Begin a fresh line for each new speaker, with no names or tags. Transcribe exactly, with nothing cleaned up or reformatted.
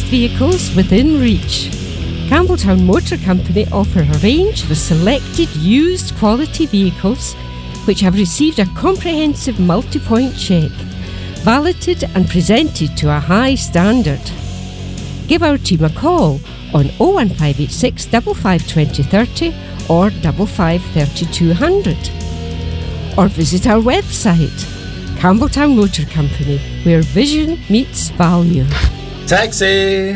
vehicles within reach. Campbelltown Motor Company offer a range of selected used quality vehicles which have received a comprehensive multi-point check, validated and presented to a high standard. Give our team a call on oh one five eight six, five five two oh three oh or five five three two zero zero. Or visit our website, Campbelltown Motor Company, where vision meets value.
Taxi!